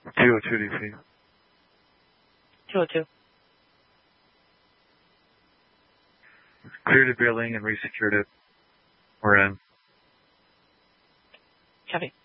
202 DC. 202. Cleared the building and resecured it. We're in. Copy.